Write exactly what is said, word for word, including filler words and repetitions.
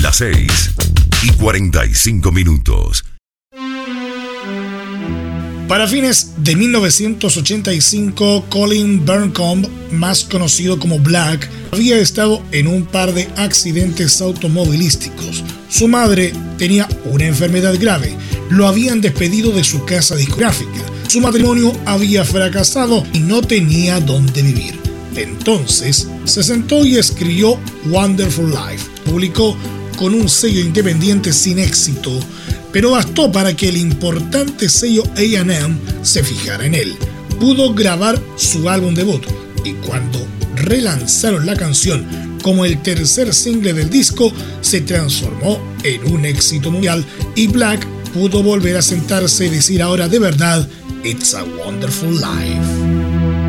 Las seis y cuarenta y cinco minutos. Para fines de mil novecientos ochenta y cinco, Colin Burncombe, más conocido como Black, había estado en un par de accidentes automovilísticos. Su madre tenía una enfermedad grave, lo habían despedido de su casa discográfica, su matrimonio había fracasado y no tenía dónde vivir. Entonces se sentó y escribió Wonderful Life. Publicó con un sello independiente sin éxito, pero bastó para que el importante sello A and M se fijara en él. Pudo grabar su álbum debut y cuando relanzaron la canción como el tercer single del disco, se transformó en un éxito mundial y Black pudo volver a sentarse y decir ahora de verdad, It's a Wonderful Life.